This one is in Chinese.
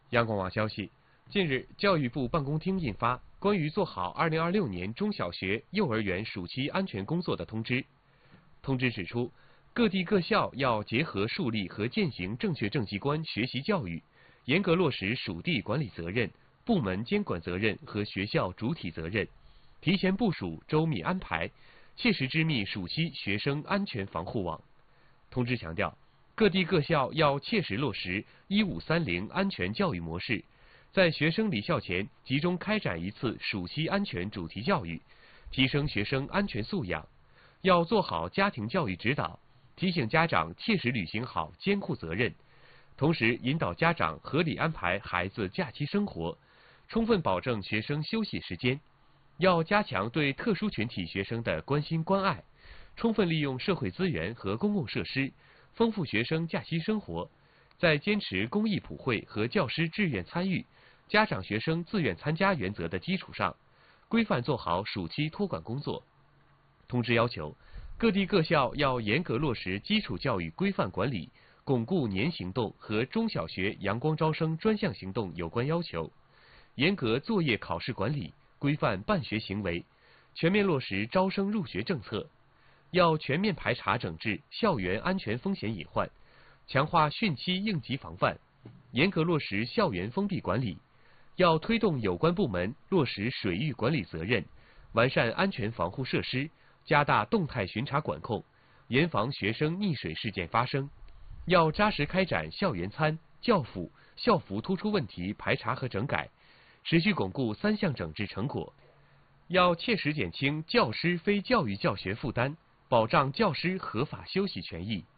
央广网消息，近日，教育部办公厅印发《关于做好2026年中小学、幼儿园暑期安全工作的通知》。通知指出，各地各校要结合树立和践行正确政绩观学习教育，严格落实属地管理责任、部门监管责任和学校主体责任，提前部署、周密安排，切实织密暑期学生安全防护网。通知强调，各地各校要切实落实1530安全教育模式，在学生离校前集中开展一次暑期安全主题教育，提升学生安全素养。要做好家庭教育指导，提醒家长切实履行好监护责任，同时引导家长合理安排孩子假期生活，充分保证学生休息时间。要加强对特殊群体学生的关心关爱，充分利用社会资源和公共设施，丰富学生假期生活。在坚持公益普惠和教师志愿参与、家长学生自愿参加原则的基础上，规范做好暑期托管工作。通知要求，各地各校要严格落实基础教育规范管理，巩固年行动和中小学阳光招生专项行动有关要求，严格作业考试管理，规范办学行为，全面落实招生入学政策。要全面排查整治校园安全风险隐患，强化汛期应急防范，严格落实校园封闭管理。要推动有关部门落实水域管理责任，完善安全防护设施，加大动态巡查管控，严防学生溺水事件发生。要扎实开展校园餐、教辅、校服突出问题排查和整改，持续巩固3项整治成果。要切实减轻教师非教育教学负担，保障教师合法休息权益。